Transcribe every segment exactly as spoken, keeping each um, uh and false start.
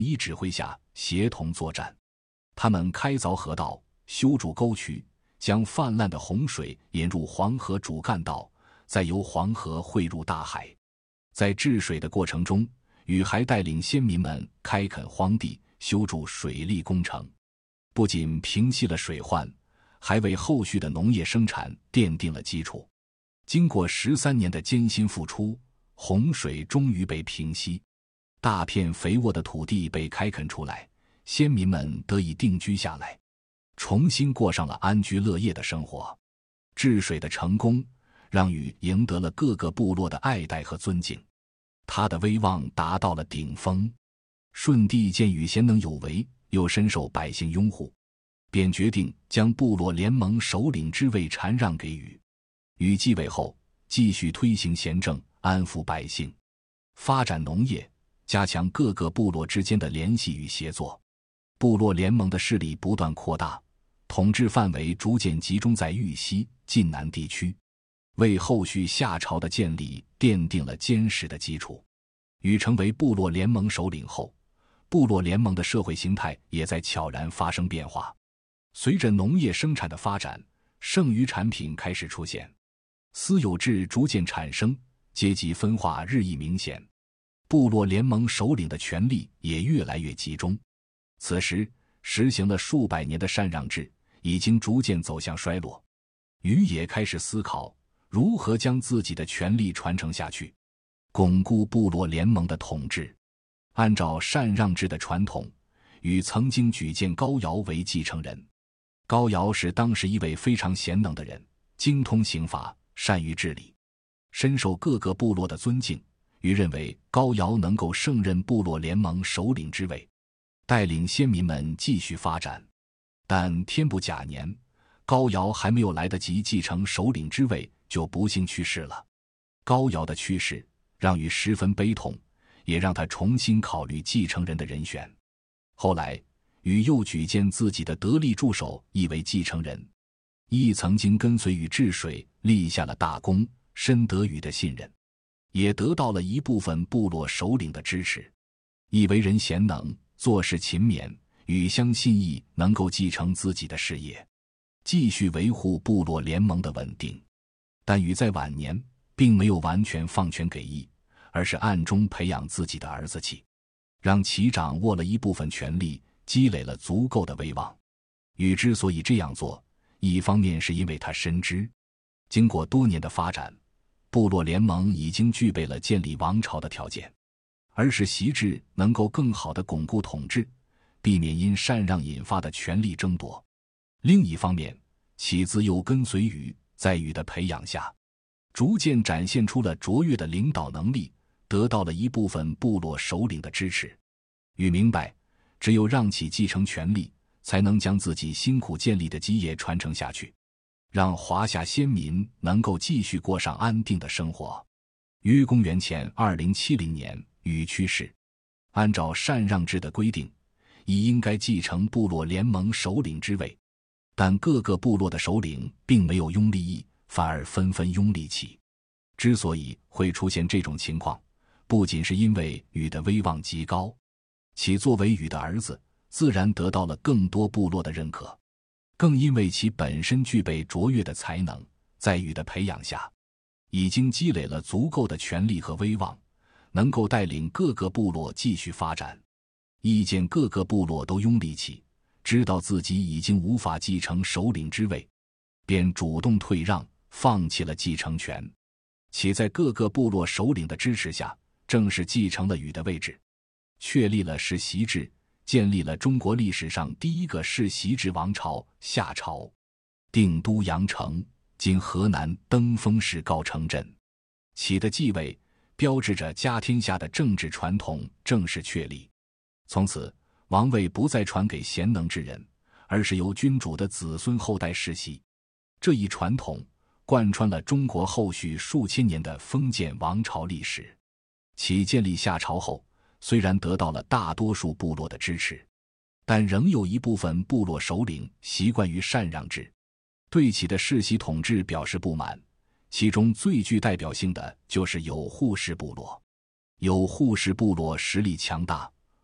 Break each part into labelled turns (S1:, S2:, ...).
S1: 一指挥下协同作战。他们开凿河道，修筑沟渠，将泛滥的洪水引入黄河主干道，再由黄河汇入大海。在治水的过程中，禹还带领先民们开垦荒地，修筑水利工程，不仅平息了水患，还为后续的农业生产奠定了基础。经过十三年的艰辛付出，洪水终于被平息，大片肥沃的土地被开垦出来，先民们得以定居下来，重新过上了安居乐业的生活。治水的成功让禹赢得了各个部落的爱戴和尊敬，他的威望达到了顶峰。舜帝见禹贤能有为，又深受百姓拥护，便决定将部落联盟首领之位禅让给禹。禹继位后，继续推行贤政，安抚百姓，发展农业，加强各个部落之间的联系与协作。部落联盟的势力不断扩大，统治范围逐渐集中在豫西、晋南地区，为后续夏朝的建立奠定了坚实的基础。禹成为部落联盟首领后，部落联盟的社会形态也在悄然发生变化。随着农业生产的发展，剩余产品开始出现，私有制逐渐产生，阶级分化日益明显，部落联盟首领的权力也越来越集中。此时实行了数百年的禅让制已经逐渐走向衰落，禹也开始思考如何将自己的权力传承下去，巩固部落联盟的统治。按照禅让制的传统，禹曾经举荐高尧为继承人。高尧是当时一位非常贤能的人，精通刑法，善于治理，深受各个部落的尊敬。禹认为高尧能够胜任部落联盟首领之位，带领先民们继续发展。但天不假年，高尧还没有来得及继承首领之位，就不幸去世了。高尧的去世让禹十分悲痛，也让他重新考虑继承人的人选。后来禹又举荐自己的得力助手羿为继承人。羿曾经跟随禹治水，立下了大功，深得禹的信任，也得到了一部分部落首领的支持。羿为人贤能，做事勤勉，禹相信羿能够继承自己的事业，继续维护部落联盟的稳定。但禹在晚年并没有完全放权给羿，而是暗中培养自己的儿子契，让其掌握了一部分权力，积累了足够的威望。禹之所以这样做，一方面是因为他深知，经过多年的发展，部落联盟已经具备了建立王朝的条件，而使习制能够更好地巩固统治，避免因禅让引发的权力争夺。另一方面，启自幼跟随禹，在禹的培养下，逐渐展现出了卓越的领导能力，得到了一部分部落首领的支持。禹明白，只有让启继承权力，才能将自己辛苦建立的基业传承下去，让华夏先民能够继续过上安定的生活。于公元前二零七零年，禹去世。按照禅让制的规定，羿应该继承部落联盟首领之位，但各个部落的首领并没有拥立羿，反而纷纷拥立启。之所以会出现这种情况，不仅是因为禹的威望极高，启作为禹的儿子，自然得到了更多部落的认可，更因为其本身具备卓越的才能，在禹的培养下，已经积累了足够的权力和威望，能够带领各个部落继续发展。羿见各个部落都拥立启，知道自己已经无法继承首领之位，便主动退让，放弃了继承权。启在各个部落首领的支持下，正式继承了禹的位置，确立了世袭制，建立了中国历史上第一个世袭制王朝夏朝。定都阳城，今河南登封市高城镇。启的继位标志着家天下的政治传统正式确立。从此，王位不再传给贤能之人，而是由君主的子孙后代世袭。这一传统贯穿了中国后续数千年的封建王朝历史。启建立夏朝后，虽然得到了大多数部落的支持，但仍有一部分部落首领习惯于禅让制，对启的世袭统治表示不满。其中最具代表性的就是有扈氏部落。有扈氏部落实力强大，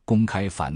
S1: 公开反